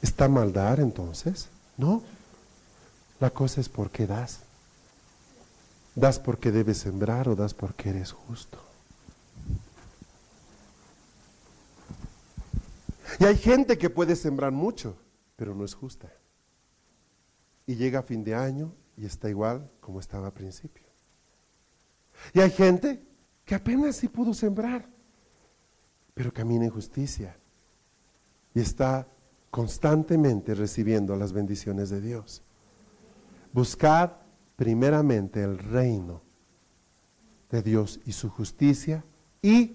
¿Está mal dar entonces? No. La cosa es por qué das. ¿Das porque debes sembrar o das porque eres justo? Y hay gente que puede sembrar mucho, pero no es justa. Y llega a fin de año y está igual como estaba al principio. Y hay gente que apenas sí pudo sembrar, pero camina en justicia y está constantemente recibiendo las bendiciones de Dios. Buscad primeramente el reino de Dios y su justicia y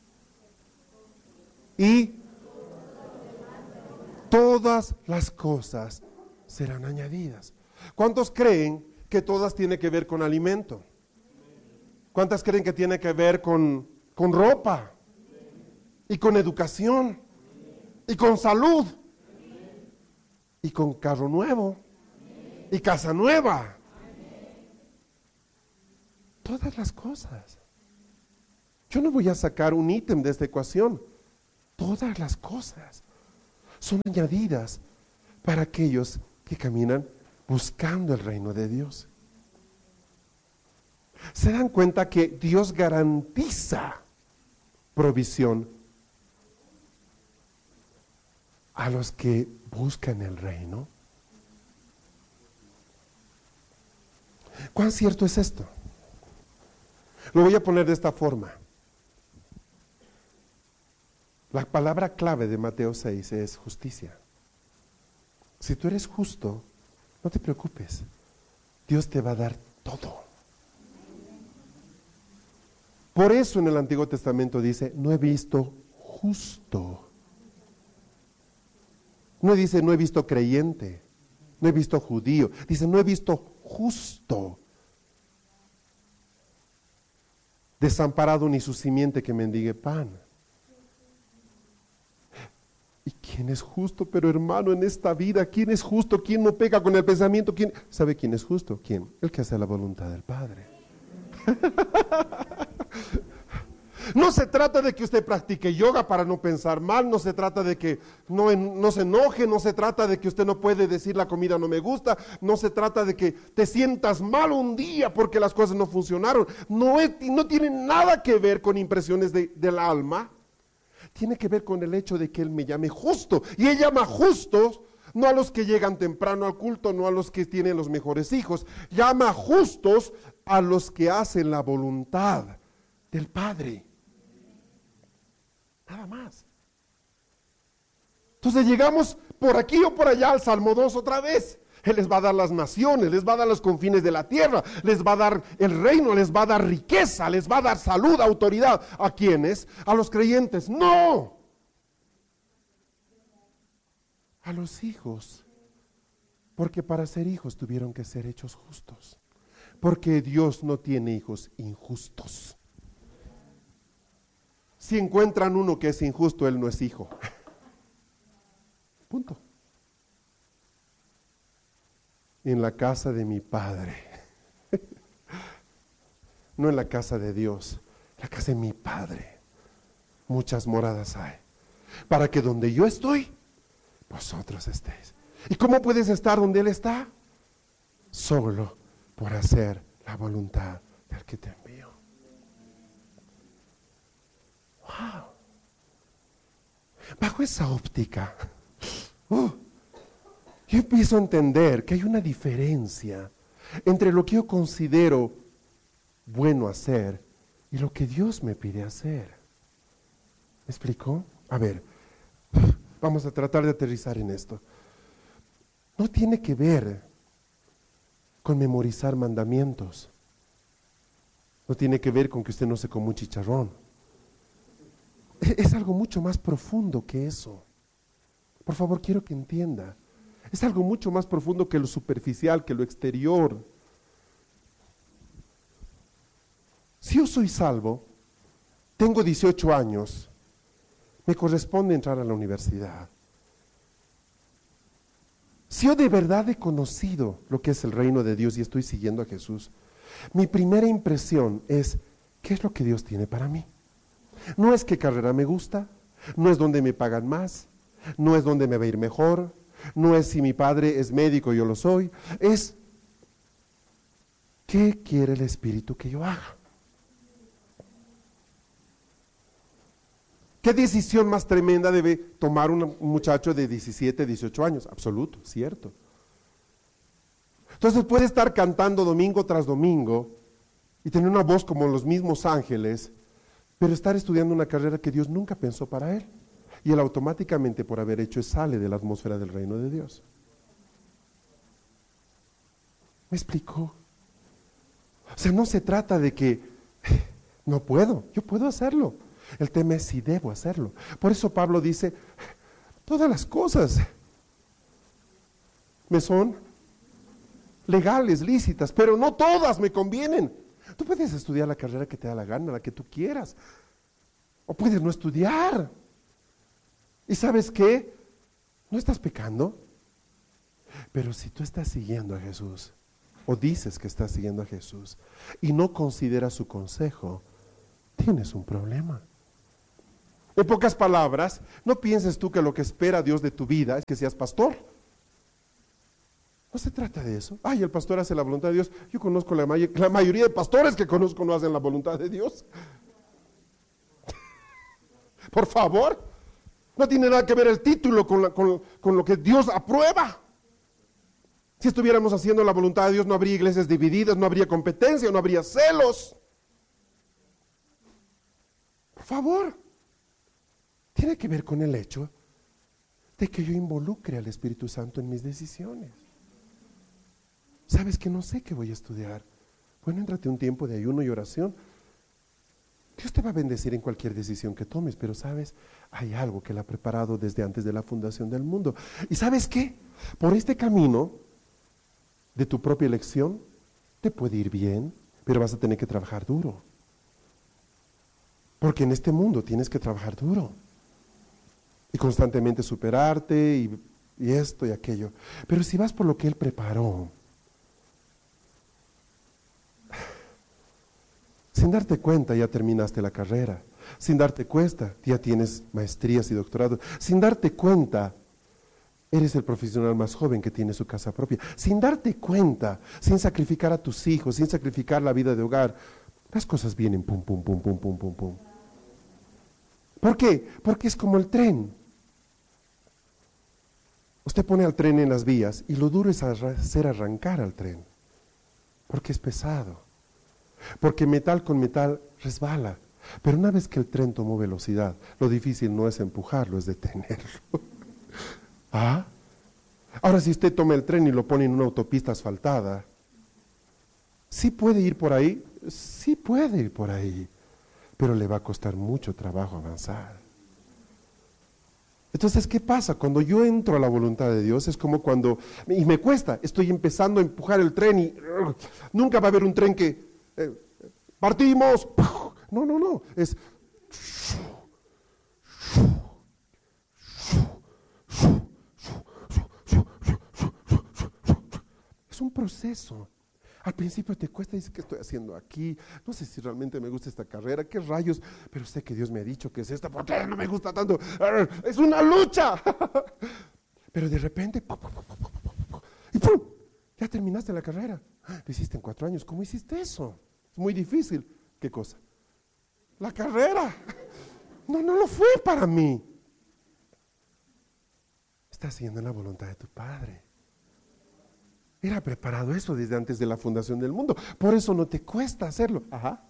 todas las cosas serán añadidas. ¿Cuántos creen que todas tienen que ver con alimento? ¿Cuántas creen que tiene que ver con ropa? Y con educación. Y con salud. Y con carro nuevo. Y casa nueva. Todas las cosas. Yo no voy a sacar un ítem de esta ecuación. Todas las cosas son añadidas para aquellos que caminan buscando el reino de Dios. ¿Se dan cuenta que Dios garantiza provisión a los que buscan el reino? ¿Cuán cierto es esto? Lo voy a poner de esta forma. La palabra clave de Mateo 6 es justicia. Si tú eres justo, no te preocupes. Dios te va a dar todo. Por eso en el Antiguo Testamento dice, no he visto justo. No dice, no he visto creyente. No he visto judío. Dice, no he visto justo. Desamparado ni su simiente que mendigue pan. ¿Y quién es justo? Pero hermano, en esta vida, ¿quién es justo? ¿Quién no pega con el pensamiento? ¿Quién? ¿Sabe quién es justo? ¿Quién? El que hace la voluntad del Padre. No se trata de que usted practique yoga para no pensar mal, no se trata de que no se enoje, no se trata de que usted no puede decir la comida no me gusta, no se trata de que te sientas mal un día porque las cosas no funcionaron. No tiene nada que ver con impresiones del alma, tiene que ver con el hecho de que Él me llame justo. Y Él llama justos no a los que llegan temprano al culto, no a los que tienen los mejores hijos, llama justos a los que hacen la voluntad del Padre. Nada más. Entonces llegamos por aquí o por allá al Salmo 2 otra vez. Él les va a dar las naciones, les va a dar los confines de la tierra, les va a dar el reino, les va a dar riqueza, les va a dar salud, autoridad. ¿A quiénes? A los creyentes. No. A los hijos. Porque para ser hijos tuvieron que ser hechos justos. Porque Dios no tiene hijos injustos. Si encuentran uno que es injusto, él no es hijo. Punto. En la casa de mi Padre. No en la casa de Dios, la casa de mi Padre. Muchas moradas hay. Para que donde yo estoy, vosotros estéis. ¿Y cómo puedes estar donde Él está? Solo por hacer la voluntad del que te envió. Wow. Bajo esa óptica, yo empiezo a entender que hay una diferencia entre lo que yo considero bueno hacer y lo que Dios me pide hacer. ¿Me explicó? A ver, vamos a tratar de aterrizar en esto. No tiene que ver con memorizar mandamientos. No tiene que ver con que usted no se coma un chicharrón. Es algo mucho más profundo que eso. Por favor, quiero que entienda. Es algo mucho más profundo que lo superficial, que lo exterior. Si yo soy salvo, tengo 18 años, me corresponde entrar a la universidad. Si yo de verdad he conocido lo que es el reino de Dios y estoy siguiendo a Jesús, mi primera impresión es, ¿qué es lo que Dios tiene para mí? No es qué carrera me gusta, no es donde me pagan más, no es donde me va a ir mejor, No es si mi padre es médico, yo lo soy. Es, ¿qué quiere el Espíritu que yo haga? ¿Qué decisión más tremenda debe tomar un muchacho de 17, 18 años? Absoluto, cierto. Entonces puede estar cantando domingo tras domingo y tener una voz como los mismos ángeles, pero estar estudiando una carrera que Dios nunca pensó para él. Y él automáticamente, por haber hecho, sale de la atmósfera del reino de Dios. ¿Me explicó? O sea, no se trata de que no puedo, yo puedo hacerlo. El tema es si debo hacerlo. Por eso Pablo dice, todas las cosas me son legales, lícitas, pero no todas me convienen. Tú puedes estudiar la carrera que te da la gana, la que tú quieras, o puedes no estudiar. ¿Y sabes qué? No estás pecando, pero si tú estás siguiendo a Jesús, o dices que estás siguiendo a Jesús, y no consideras su consejo, tienes un problema. En pocas palabras, no pienses tú que lo que espera Dios de tu vida es que seas pastor. No se trata de eso. Ay, el pastor hace la voluntad de Dios. Yo conozco la mayoría de pastores que conozco no hacen la voluntad de Dios. Por favor, no tiene nada que ver el título con lo que Dios aprueba. Si estuviéramos haciendo la voluntad de Dios, no habría iglesias divididas, no habría competencia, no habría celos. Por favor, tiene que ver con el hecho de que yo involucre al Espíritu Santo en mis decisiones. ¿Sabes que no sé qué voy a estudiar? Bueno, éntrate un tiempo de ayuno y oración. Dios te va a bendecir en cualquier decisión que tomes, pero sabes, hay algo que Él ha preparado desde antes de la fundación del mundo. ¿Y sabes qué? Por este camino de tu propia elección, te puede ir bien, pero vas a tener que trabajar duro. Porque en este mundo tienes que trabajar duro. Y constantemente superarte y esto y aquello. Pero si vas por lo que Él preparó, sin darte cuenta ya terminaste la carrera. Sin darte cuenta ya tienes maestrías y doctorados. Sin darte cuenta eres el profesional más joven que tiene su casa propia. Sin darte cuenta, sin sacrificar a tus hijos, sin sacrificar la vida de hogar, las cosas vienen pum, pum, pum, pum, pum, pum, pum. ¿Por qué? Porque es como el tren. Usted pone al tren en las vías y lo duro es hacer arrancar al tren, porque es pesado, porque metal con metal resbala. Pero una vez que el tren tomó velocidad, lo difícil no es empujarlo, es detenerlo. ¿Ah? Ahora, si usted toma el tren y lo pone en una autopista asfaltada, ¿sí puede ir por ahí? Sí puede ir por ahí, pero le va a costar mucho trabajo avanzar. Entonces, ¿qué pasa? Cuando yo entro a la voluntad de Dios, es como cuando, y me cuesta, estoy empezando a empujar el tren y nunca va a haber un tren que partimos. No, no, no, es un proceso. Al principio te cuesta, dices, ¿qué estoy haciendo aquí? No sé si realmente me gusta esta carrera, qué rayos, pero sé que Dios me ha dicho que es esta, ¿por qué no me gusta tanto? Es una lucha. Pero de repente, y ¡pum! Ya terminaste la carrera. Lo hiciste en 4 años, ¿cómo hiciste eso? Es muy difícil. ¿Qué cosa? La carrera. No, no lo fue para mí. Estás siguiendo la voluntad de tu Padre. Era preparado eso desde antes de la fundación del mundo. Por eso no te cuesta hacerlo. Ajá.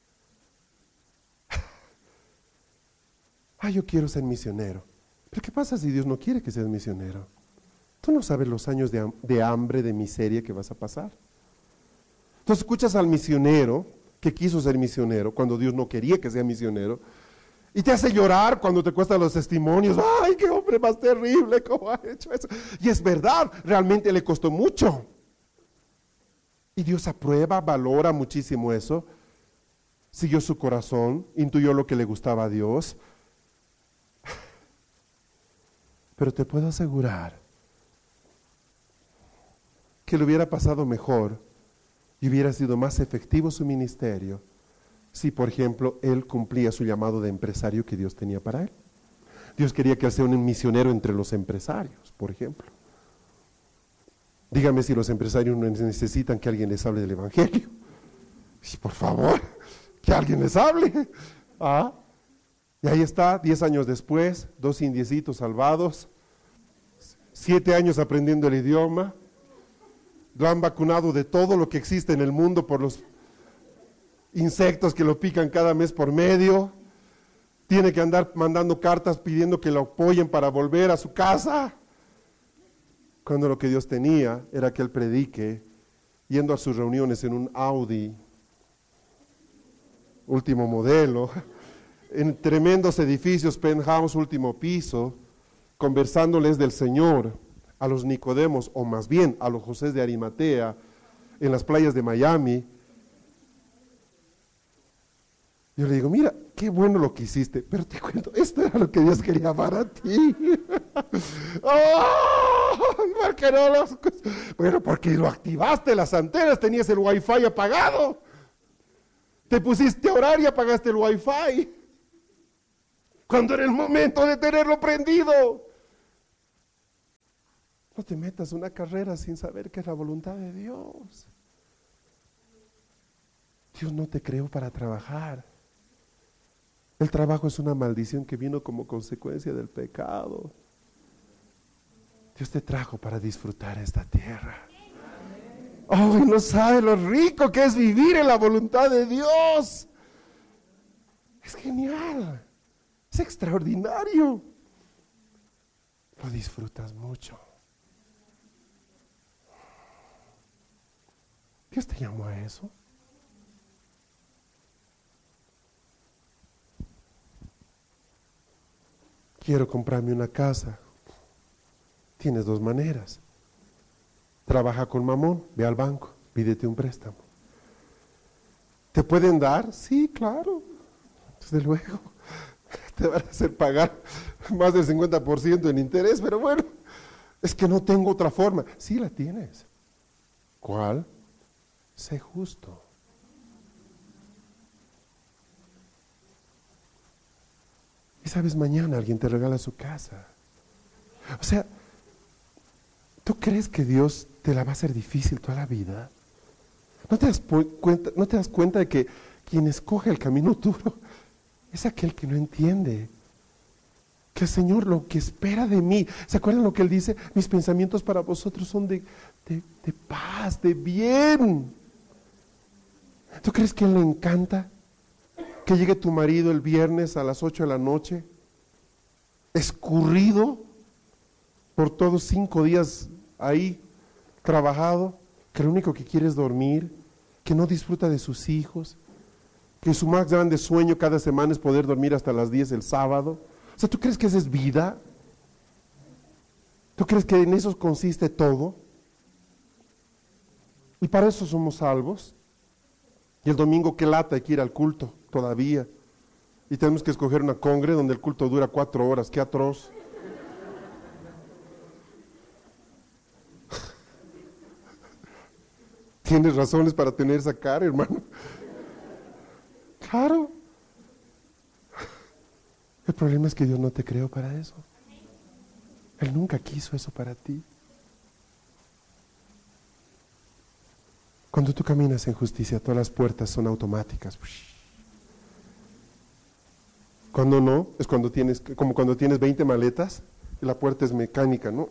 Yo quiero ser misionero. Pero ¿qué pasa si Dios no quiere que seas misionero? Tú no sabes los años de hambre, de miseria que vas a pasar. Entonces escuchas al misionero que quiso ser misionero cuando Dios no quería que sea misionero. Y te hace llorar cuando te cuestan los testimonios. ¡Ay, qué hombre más terrible! ¿Cómo ha hecho eso? Y es verdad, realmente le costó mucho. Y Dios aprueba, valora muchísimo eso. Siguió su corazón, intuyó lo que le gustaba a Dios. Pero te puedo asegurar que le hubiera pasado mejor y hubiera sido más efectivo su ministerio si, por ejemplo, él cumplía su llamado de empresario que Dios tenía para él. Dios quería que él sea un misionero entre los empresarios, por ejemplo. Dígame si los empresarios no necesitan que alguien les hable del Evangelio. Sí, por favor, que alguien les hable. ¿Ah? Y ahí está, 10 años después, 2 indiecitos salvados, 7 años aprendiendo el idioma, lo han vacunado de todo lo que existe en el mundo por los insectos que lo pican cada mes por medio, tiene que andar mandando cartas pidiendo que lo apoyen para volver a su casa, cuando lo que Dios tenía era que él predique, yendo a sus reuniones en un Audi, último modelo, en tremendos edificios, penthouse, último piso, conversándoles del Señor a los Nicodemos, o más bien a los José de Arimatea, en las playas de Miami. Yo le digo, mira, qué bueno lo que hiciste, pero te cuento, esto era lo que Dios quería para ti. ¡Oh! ¿Por qué no los... Bueno, porque lo activaste, las antenas, tenías el wifi apagado. Te pusiste a orar y apagaste el wifi. Cuando era el momento de tenerlo prendido. No te metas en una carrera sin saber que es la voluntad de Dios. Dios no te creó para trabajar. El trabajo es una maldición que vino como consecuencia del pecado. Dios te trajo para disfrutar esta tierra. Oh, y no sabe lo rico que es vivir en la voluntad de Dios. Es genial. Es extraordinario. Lo disfrutas mucho. Dios te llamó a eso. Quiero comprarme una casa. Tienes 2 maneras. Trabaja con mamón, ve al banco, pídete un préstamo. ¿Te pueden dar? Sí, claro. Desde luego. Te van a hacer pagar más del 50% en interés, pero bueno, es que no tengo otra forma. Sí la tienes. ¿Cuál? Sé justo. Y sabes, mañana alguien te regala su casa. O sea, ¿tú crees que Dios te la va a hacer difícil toda la vida? ¿No te das cuenta de que quien escoge el camino duro es aquel que no entiende que el Señor lo que espera de mí? ¿Se acuerdan lo que Él dice? Mis pensamientos para vosotros son de paz, de bien. ¿Tú crees que a Él le encanta que llegue tu marido el viernes a las 8 de la noche, escurrido por todos 5 días ahí trabajado, que lo único que quiere es dormir, que no disfruta de sus hijos, que su más grande sueño cada semana es poder dormir hasta las 10 el sábado? O sea, ¿tú crees que esa es vida? ¿Tú crees que en eso consiste todo? Y para eso somos salvos. Y el domingo, qué lata, hay que ir al culto todavía. Y tenemos que escoger una congre donde el culto dura 4 horas, qué atroz. Tienes razones para tener esa cara, hermano. Claro. El problema es que Dios no te creó para eso. Él nunca quiso eso para ti. Cuando tú caminas en justicia, todas las puertas son automáticas. Cuando no, es cuando tienes, como cuando tienes 20 maletas y la puerta es mecánica, ¿no?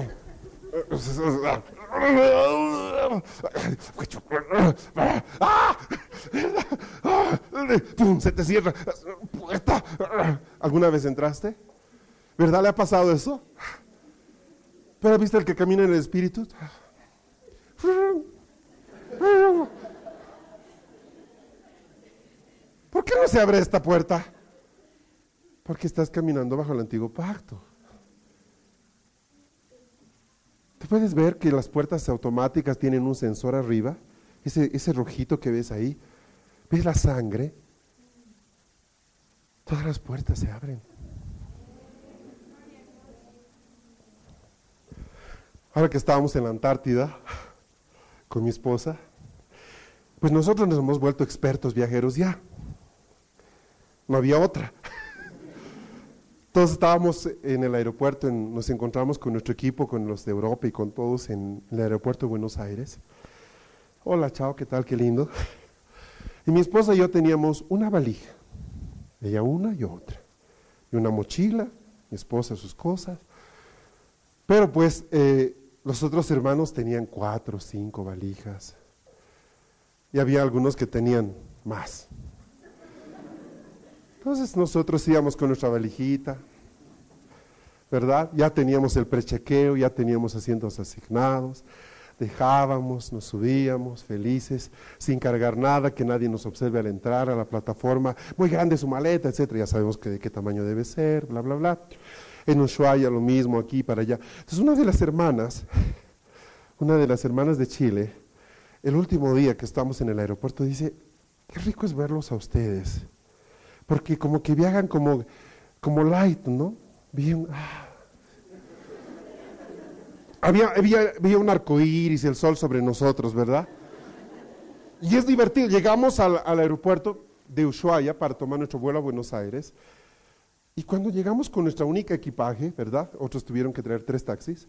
¡Pum! Se te cierra puerta. ¿Alguna vez entraste? ¿Verdad le ha pasado eso? ¿Pero viste el que camina en el Espíritu? ¿Por qué no se abre esta puerta? Porque estás caminando bajo el antiguo pacto. ¿Te puedes ver que las puertas automáticas tienen un sensor arriba? Ese rojito que ves ahí. ¿Ves la sangre? Todas las puertas se abren. Ahora que estábamos en la Antártida con mi esposa, pues nosotros nos hemos vuelto expertos viajeros ya. No había otra. Entonces estábamos en el aeropuerto, nos encontramos con nuestro equipo, con los de Europa y con todos en el aeropuerto de Buenos Aires. Hola, chao, ¿qué tal? Qué lindo. Y mi esposa y yo teníamos una valija, ella una y otra, y una mochila, mi esposa sus cosas. Pero pues los otros hermanos tenían 4 o 5 valijas, y había algunos que tenían más. Entonces nosotros íbamos con nuestra valijita, ¿verdad? Ya teníamos el prechequeo, ya teníamos asientos asignados, dejábamos, nos subíamos felices, sin cargar nada, que nadie nos observe al entrar a la plataforma, muy grande su maleta, etcétera. Ya sabemos de qué tamaño debe ser, bla, bla, bla. En Ushuaia lo mismo, aquí para allá. Entonces una de las hermanas de Chile, el último día que estamos en el aeropuerto, dice, qué rico es verlos a ustedes, porque como que viajan como light, ¿no? Bien, había un arcoíris, el sol sobre nosotros, ¿verdad? Y es divertido. Llegamos al aeropuerto de Ushuaia para tomar nuestro vuelo a Buenos Aires, y cuando llegamos con nuestra única equipaje, ¿verdad? Otros tuvieron que traer 3 taxis,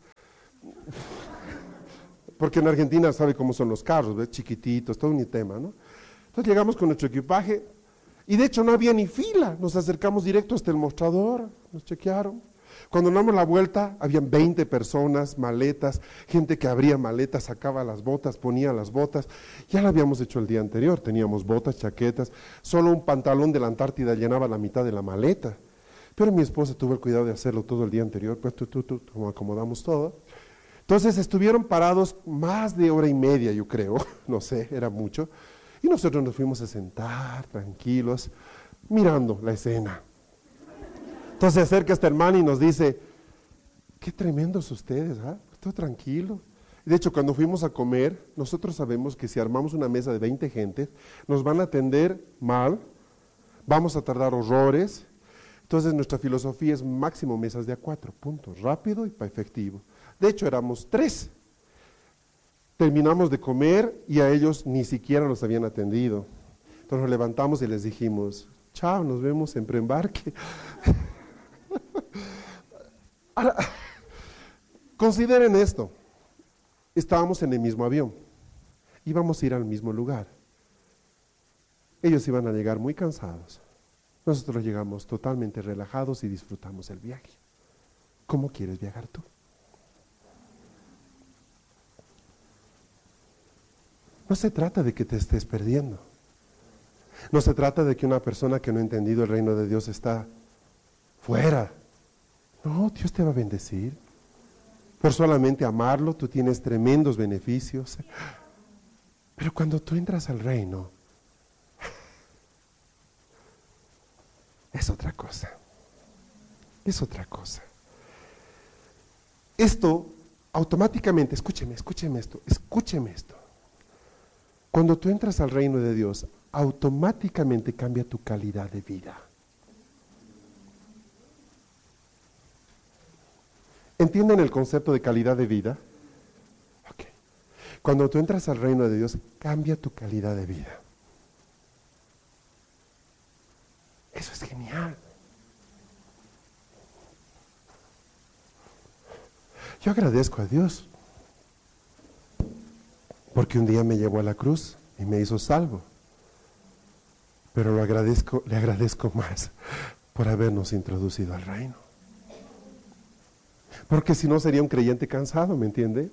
porque en Argentina sabe cómo son los carros, ¿ves? Chiquititos, todo un tema, ¿no? Entonces llegamos con nuestro equipaje, y de hecho no había ni fila, nos acercamos directo hasta el mostrador, nos chequearon. Cuando damos la vuelta, habían 20 personas, maletas, gente que abría maletas, sacaba las botas, ponía las botas. Ya lo habíamos hecho el día anterior, teníamos botas, chaquetas, solo un pantalón de la Antártida llenaba la mitad de la maleta. Pero mi esposa tuvo el cuidado de hacerlo todo el día anterior, pues como acomodamos todo. Entonces estuvieron parados más de hora y media, yo creo, no sé, era mucho. Y nosotros nos fuimos a sentar tranquilos, mirando la escena. Entonces se acerca esta hermana y nos dice, qué tremendos ustedes, ¿ah? Estoy tranquilo. De hecho, cuando fuimos a comer, nosotros sabemos que si armamos una mesa de 20 gentes, nos van a atender mal, vamos a tardar horrores. Entonces nuestra filosofía es máximo mesas de a 4, puntos, rápido y efectivo. De hecho, éramos 3. Terminamos de comer y a ellos ni siquiera nos habían atendido. Entonces nos levantamos y les dijimos, chao, nos vemos en preembarque. Ahora, consideren esto, estábamos en el mismo avión, íbamos a ir al mismo lugar. Ellos iban a llegar muy cansados, nosotros llegamos totalmente relajados y disfrutamos el viaje. ¿Cómo quieres viajar tú? No se trata de que te estés perdiendo, no se trata de que una persona que no ha entendido el reino de Dios está fuera. No, Dios te va a bendecir. Por solamente amarlo, tú tienes tremendos beneficios. Pero cuando tú entras al reino, es otra cosa. Es otra cosa. Esto automáticamente, escúcheme esto. Cuando tú entras al reino de Dios, automáticamente cambia tu calidad de vida. ¿Entienden el concepto de calidad de vida? Ok. Cuando tú entras al reino de Dios, cambia tu calidad de vida. Eso es genial. Yo agradezco a Dios, porque un día me llevó a la cruz y me hizo salvo. Pero le agradezco más por habernos introducido al reino. Porque si no sería un creyente cansado, ¿me entiende?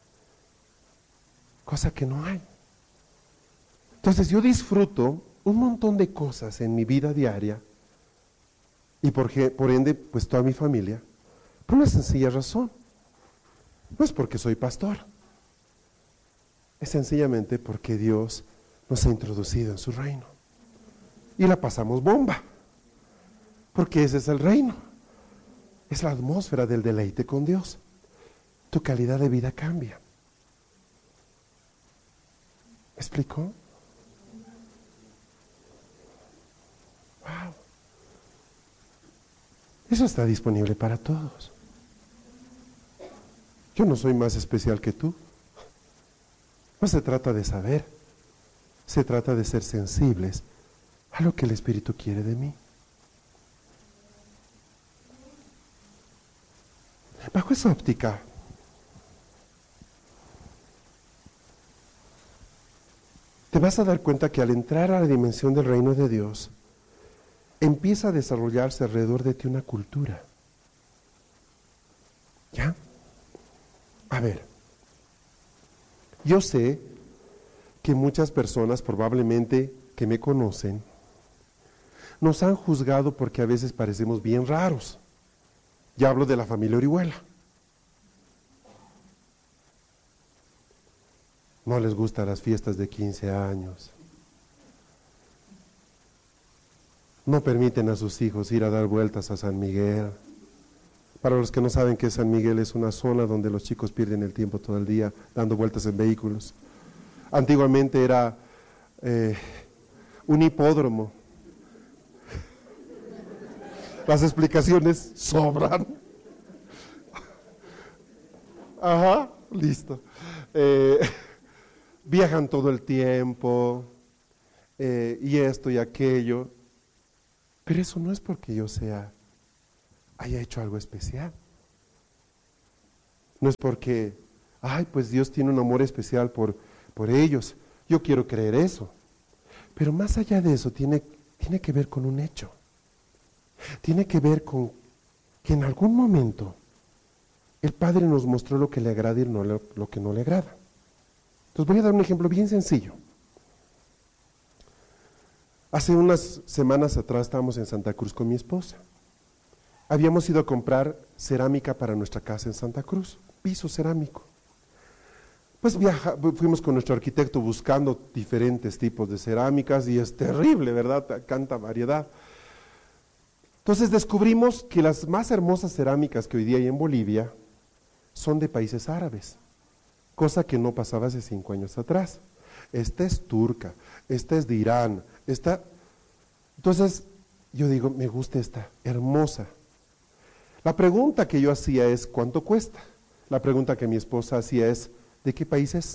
Cosa que no hay. Entonces yo disfruto un montón de cosas en mi vida diaria y por ende, pues toda mi familia, por una sencilla razón. No es porque soy pastor, es sencillamente porque Dios nos ha introducido en su reino. Y la pasamos bomba, porque ese es el reino. Es la atmósfera del deleite con Dios. Tu calidad de vida cambia. ¿Me explicó? Wow. Eso está disponible para todos. Yo no soy más especial que tú. No se trata de saber, se trata de ser sensibles a lo que el Espíritu quiere de mí. Bajo esa óptica, te vas a dar cuenta que al entrar a la dimensión del reino de Dios, empieza a desarrollarse alrededor de ti una cultura. ¿Ya? A ver, yo sé que muchas personas probablemente que me conocen nos han juzgado porque a veces parecemos bien raros. Ya hablo de la familia Orihuela. No les gustan las fiestas de 15 años. No permiten a sus hijos ir a dar vueltas a San Miguel. Para los que no saben que San Miguel es una zona donde los chicos pierden el tiempo todo el día dando vueltas en vehículos. Antiguamente era un hipódromo. Las explicaciones sobran. Ajá, listo. Viajan todo el tiempo y esto y aquello. Pero eso no es porque yo haya hecho algo especial. No es porque, ay, pues Dios tiene un amor especial por ellos. Yo quiero creer eso. Pero más allá de eso, tiene que ver con un hecho. Tiene que ver con que en algún momento el Padre nos mostró lo que le agrada y lo que no le agrada. Entonces voy a dar un ejemplo bien sencillo. Hace unas semanas atrás estábamos en Santa Cruz con mi esposa. Habíamos ido a comprar cerámica para nuestra casa en Santa Cruz, piso cerámico. Pues fuimos con nuestro arquitecto buscando diferentes tipos de cerámicas y es terrible, ¿verdad? Tanta variedad. Entonces descubrimos que las más hermosas cerámicas que hoy día hay en Bolivia son de países árabes, cosa que no pasaba hace 5 años atrás. Esta es turca, esta es de Irán, esta... Entonces yo digo, me gusta esta, hermosa. La pregunta que yo hacía es, ¿cuánto cuesta? La pregunta que mi esposa hacía es, ¿de qué país es?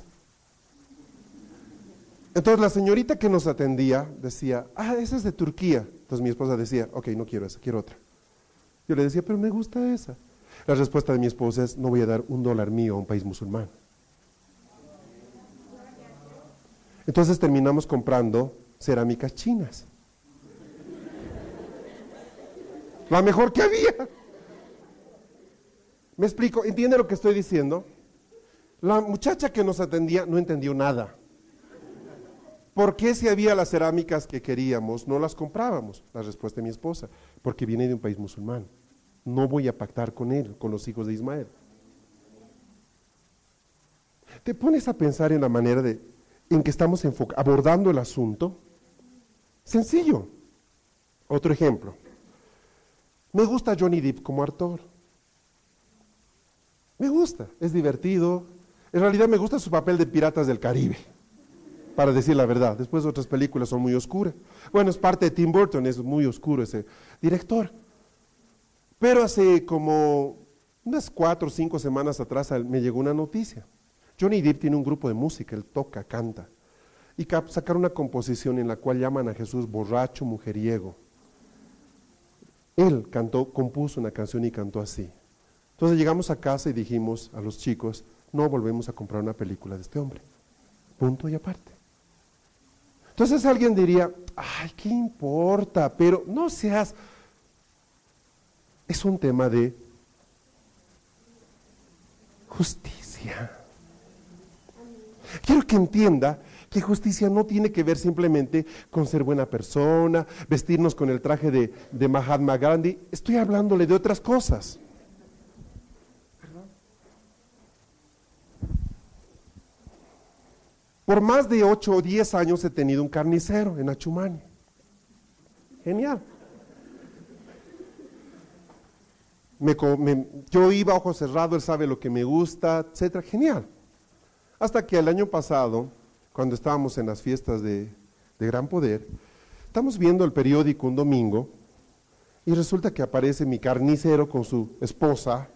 Entonces la señorita que nos atendía decía, esa es de Turquía. Entonces mi esposa decía, ok, no quiero esa, quiero otra. Yo le decía, pero me gusta esa. La respuesta de mi esposa es, no voy a dar $1 mío a un país musulmán. Entonces terminamos comprando cerámicas chinas. La mejor que había. ¿Me explico? ¿Entiende lo que estoy diciendo? La muchacha que nos atendía no entendió nada. ¿Por qué si había las cerámicas que queríamos no las comprábamos? La respuesta de mi esposa, porque viene de un país musulmán. No voy a pactar con él, con los hijos de Ismael. Te pones a pensar en la manera en que estamos abordando el asunto. Sencillo. Otro ejemplo. Me gusta Johnny Depp como actor. Me gusta, es divertido. En realidad me gusta su papel de Piratas del Caribe, para decir la verdad. Después otras películas son muy oscuras. Bueno, es parte de Tim Burton, es muy oscuro ese director. Pero hace como unas 4 o 5 semanas atrás me llegó una noticia. Johnny Depp tiene un grupo de música, él toca, canta. Y sacaron una composición en la cual llaman a Jesús borracho, mujeriego. Él compuso una canción y cantó así. Entonces llegamos a casa y dijimos a los chicos, no volvemos a comprar una película de este hombre. Punto y aparte. Entonces alguien diría, ay, ¿qué importa? Pero no seas... Es un tema de justicia. Quiero que entienda que justicia no tiene que ver simplemente con ser buena persona, vestirnos con el traje de Mahatma Gandhi. Estoy hablándole de otras cosas. Por más de 8 o 10 años he tenido un carnicero en Achumani. Genial. Yo iba a ojos cerrados, él sabe lo que me gusta, etcétera. Genial. Hasta que el año pasado, cuando estábamos en las fiestas de Gran Poder, estamos viendo el periódico un domingo y resulta que aparece mi carnicero con su esposa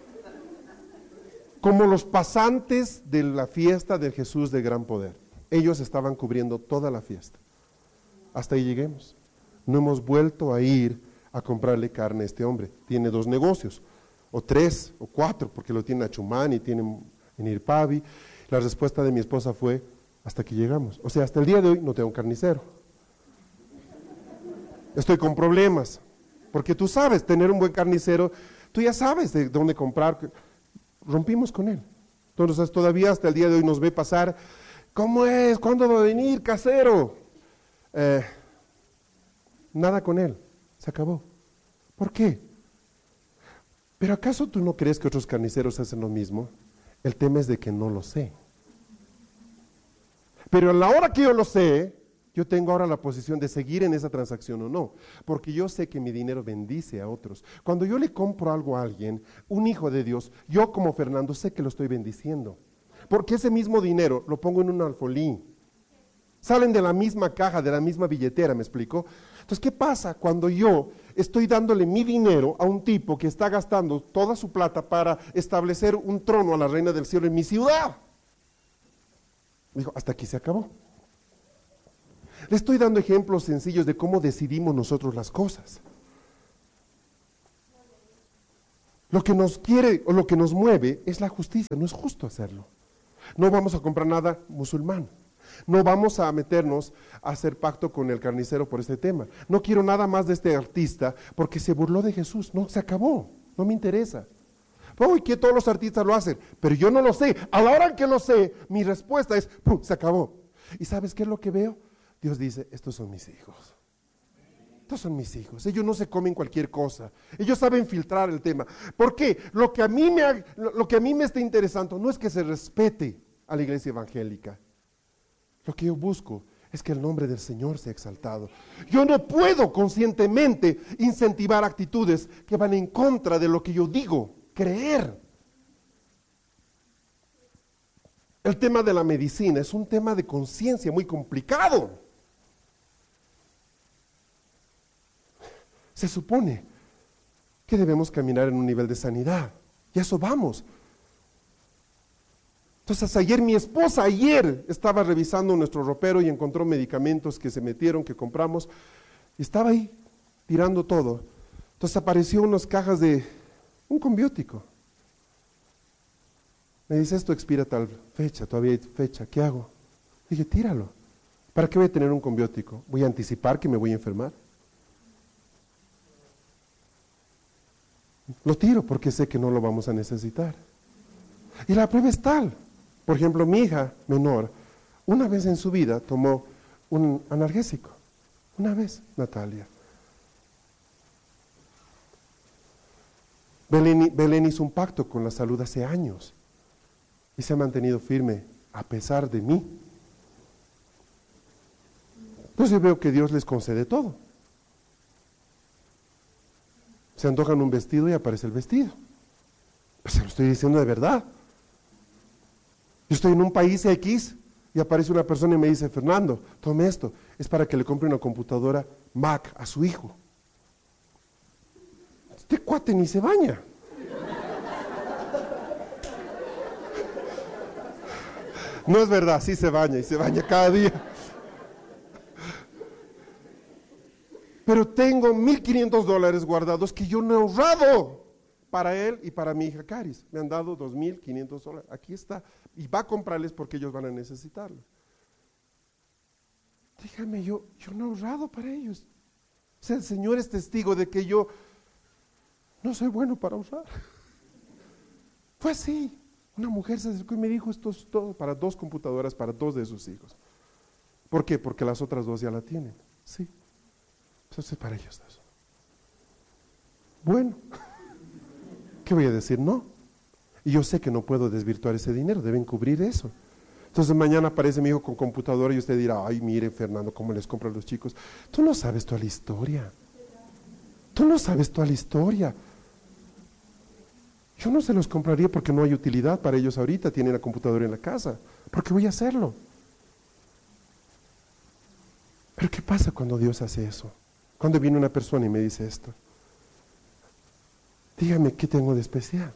como los pasantes de la fiesta de Jesús de Gran Poder. Ellos estaban cubriendo toda la fiesta. Hasta ahí lleguemos. No hemos vuelto a ir a comprarle carne a este hombre. Tiene 2 negocios. o 3 o 4, porque lo tienen en Achumán y tienen en Irpavi. La respuesta de mi esposa fue, hasta que llegamos. O sea, hasta el día de hoy no tengo un carnicero. Estoy con problemas, porque tú sabes, tener un buen carnicero, tú ya sabes de dónde comprar. Rompimos con él. Entonces todavía hasta el día de hoy nos ve pasar, ¿cómo es? ¿Cuándo va a venir, casero? Nada con él, se acabó. ¿Por qué? ¿Pero acaso tú no crees que otros carniceros hacen lo mismo? El tema es de que no lo sé. Pero a la hora que yo lo sé, yo tengo ahora la posición de seguir en esa transacción o no, porque yo sé que mi dinero bendice a otros. Cuando yo le compro algo a alguien, un hijo de Dios, yo como Fernando sé que lo estoy bendiciendo, porque ese mismo dinero lo pongo en un alfolí. Salen de la misma caja, de la misma billetera, ¿me explico? Entonces, ¿qué pasa cuando yo estoy dándole mi dinero a un tipo que está gastando toda su plata para establecer un trono a la reina del cielo en mi ciudad? Dijo, hasta aquí se acabó. Le estoy dando ejemplos sencillos de cómo decidimos nosotros las cosas. Lo que nos quiere o lo que nos mueve es la justicia, no es justo hacerlo. No vamos a comprar nada musulmán. No vamos a meternos a hacer pacto con el carnicero por este tema. No quiero nada más de este artista porque se burló de Jesús. No, se acabó, no me interesa. Uy, que todos los artistas lo hacen, pero yo no lo sé. A la hora que lo sé, mi respuesta es, ¡pum!, se acabó. ¿Y sabes qué es lo que veo? Dios dice, estos son mis hijos. Estos son mis hijos. Ellos no se comen cualquier cosa. Ellos saben filtrar el tema. ¿Por qué? Lo que a mí me está interesando no es que se respete a la iglesia evangélica. Lo que yo busco es que el nombre del Señor sea exaltado. Yo no puedo conscientemente incentivar actitudes que van en contra de lo que yo digo, creer. El tema de la medicina es un tema de conciencia muy complicado. Se supone que debemos caminar en un nivel de sanidad. Y a eso vamos. Entonces mi esposa estaba revisando nuestro ropero y encontró medicamentos que se metieron, que compramos. Y estaba ahí tirando todo. Entonces apareció unas cajas de un combiótico. Me dice, esto expira tal fecha, todavía hay fecha, ¿qué hago? Dije, tíralo. ¿Para qué voy a tener un combiótico? ¿Voy a anticipar que me voy a enfermar? Lo tiro porque sé que no lo vamos a necesitar. Y la prueba es tal. Por ejemplo, mi hija menor, una vez en su vida tomó un analgésico. Una vez, Natalia. Belén hizo un pacto con la salud hace años y se ha mantenido firme a pesar de mí. Entonces yo veo que Dios les concede todo. Se antojan un vestido y aparece el vestido. Pues se lo estoy diciendo de verdad. Yo estoy en un país X y aparece una persona y me dice, Fernando, tome esto, es para que le compre una computadora Mac a su hijo. Este cuate ni se baña. No es verdad, sí se baña y se baña cada día. Pero tengo $1,500 guardados que yo no he ahorrado para él y para mi hija Caris. Me han dado $2,500. Aquí está. Y va a comprarles porque ellos van a necesitarlo. Dígame, yo no he ahorrado para ellos. O sea, el Señor es testigo de que yo no soy bueno para ahorrar. Fue así. Una mujer se acercó y me dijo, esto es todo para 2 computadoras, para 2 de sus hijos. ¿Por qué? Porque las otras 2 ya la tienen. Sí. Entonces para ellos eso. Bueno, ¿qué voy a decir? No. Y yo sé que no puedo desvirtuar ese dinero, deben cubrir eso. Entonces mañana aparece mi hijo con computadora y usted dirá, ay, mire Fernando, cómo les compran los chicos. Tú no sabes toda la historia. Tú no sabes toda la historia. Yo no se los compraría porque no hay utilidad para ellos ahorita, tienen la computadora en la casa. ¿Por qué voy a hacerlo? Pero ¿qué pasa cuando Dios hace eso? Cuando viene una persona y me dice esto, dígame, ¿qué tengo de especial?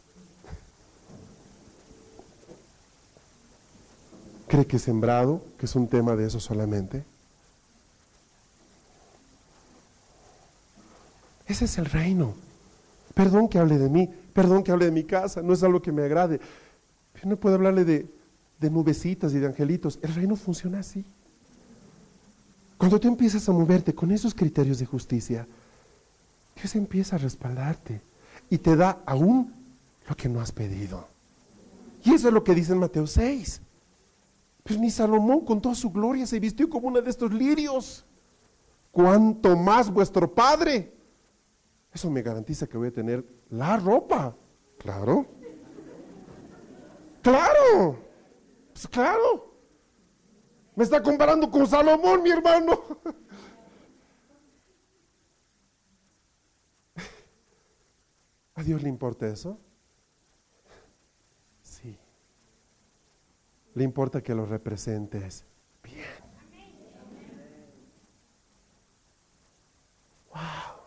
¿Cree que sembrado, que es un tema de eso solamente? Ese es el reino. Perdón que hable de mí, perdón que hable de mi casa, no es algo que me agrade. Pero no puedo hablarle de nubecitas y de angelitos. El reino funciona así. Cuando tú empiezas a moverte con esos criterios de justicia, Dios empieza a respaldarte y te da aún lo que no has pedido. Y eso es lo que dice en Mateo 6. Pues ni Salomón con toda su gloria se vistió como uno de estos lirios. ¿Cuánto más vuestro Padre? Eso me garantiza que voy a tener la ropa. Claro. Claro. Pues claro. Me está comparando con Salomón, mi hermano. ¿A Dios le importa eso? Sí. Le importa que lo representes bien. Wow.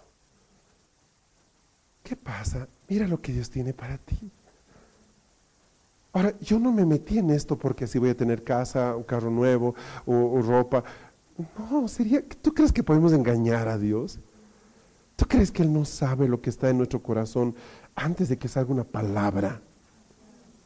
¿Qué pasa? Mira lo que Dios tiene para ti. Ahora, yo no me metí en esto porque así voy a tener casa, un carro nuevo o ropa. No, ¿tú crees que podemos engañar a Dios? ¿Tú crees que Él no sabe lo que está en nuestro corazón antes de que salga una palabra?